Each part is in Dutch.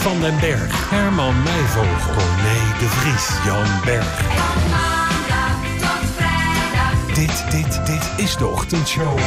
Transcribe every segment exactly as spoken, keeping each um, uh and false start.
van den Berg, Herman Meijvogel, Corné de Vries, Jan Berg. Van maandag tot vrijdag. Dit, dit, dit is de ochtendshow.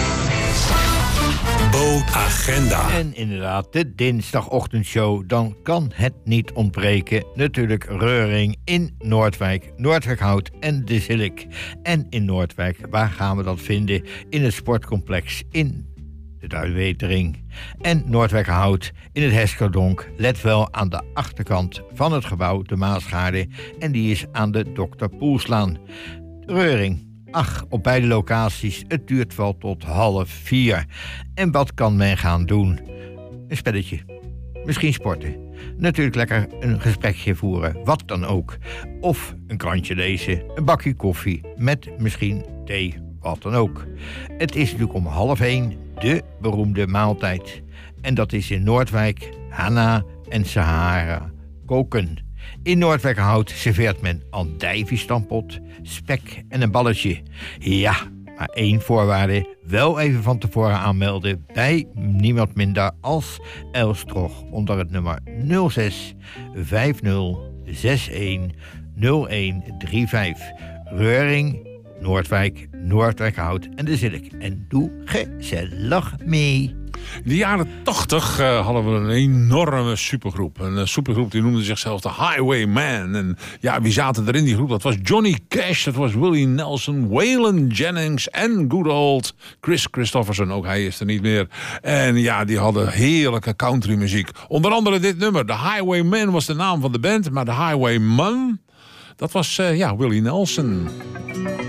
Bootagenda. En inderdaad, de dinsdagochtendshow. Dan kan het niet ontbreken. Natuurlijk Reuring in Noordwijk, Noordwijkhout en de Zillik. En in Noordwijk, waar gaan we dat vinden? In het sportcomplex in de Duinwetering. En Noordwijkerhout in het Heskerdonk. Let wel aan de achterkant van het gebouw, de Maasgaarde. En die is aan de dokter Poelslaan. Reuring. Ach, op beide locaties, het duurt wel tot half vier. En wat kan men gaan doen? Een spelletje. Misschien sporten. Natuurlijk lekker een gesprekje voeren, wat dan ook. Of een krantje lezen, een bakje koffie, met misschien thee, wat dan ook. Het is natuurlijk om half één de beroemde maaltijd. En dat is in Noordwijk, Hanna en Sahara koken. In Noordwijkerhout serveert men andijviestampot, spek en een balletje. Ja, maar één voorwaarde, wel even van tevoren aanmelden bij niemand minder als Elstroch onder het nummer nul zes vijf nul zes een nul een drie vijf. Reuring, Noordwijk, Noordwijkerhout en de Zillik. En doe gezellig mee. In de jaren tachtig uh, hadden we een enorme supergroep. Een uh, supergroep die noemde zichzelf de Highwaymen. En ja, wie zaten er in die groep? Dat was Johnny Cash, dat was Willie Nelson, Waylon Jennings en good old Chris Christopherson. Ook hij is er niet meer. En ja, die hadden heerlijke countrymuziek. Onder andere dit nummer. The Highwaymen was de naam van de band, maar de Highwayman, dat was uh, ja, Willie Nelson.